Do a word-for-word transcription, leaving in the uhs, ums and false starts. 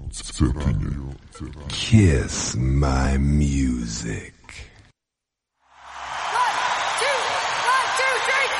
Z. Kiss my music. One, two, one, two, three,